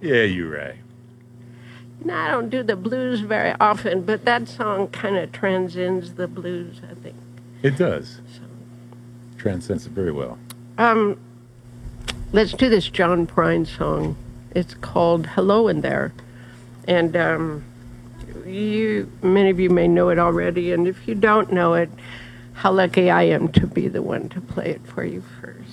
Yeah, you're right. No, I don't do the blues very often, but that song kind of transcends the blues, I think. It does. Transcends it very well. Let's do this John Prine song. It's called Hello in There. And many of you may know it already, and if you don't know it, how lucky I am to be the one to play it for you first.